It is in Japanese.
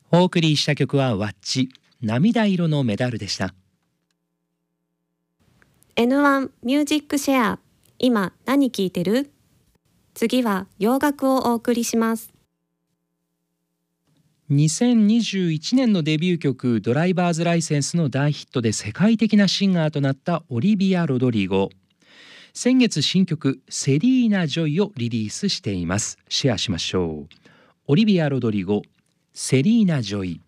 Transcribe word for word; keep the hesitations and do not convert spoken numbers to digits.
お送りした曲はワッチ、涙色のメダルでした。 エヌワン ミュージックシェア、今何聴いてる？次は洋楽をお送りします。 にせんにじゅういちねんのデビュー曲ドライバーズライセンスの大ヒットで世界的なシンガーとなったオリビア・ロドリゴ。先月新曲セリーナ・ジョイをリリースしています。シェアしましょう。オリビア・ロドリゴ、セリーナ・ジョイ。